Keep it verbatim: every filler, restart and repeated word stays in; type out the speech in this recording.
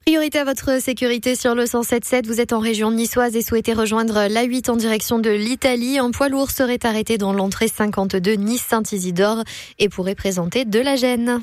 Priorité à votre sécurité sur le cent sept sept. Vous êtes en région niçoise et souhaitez rejoindre l'A huit en direction de l'Italie. Un poids lourd serait arrêté dans l'entrée cinquante-deux Nice-Saint-Isidore et pourrait présenter de la gêne.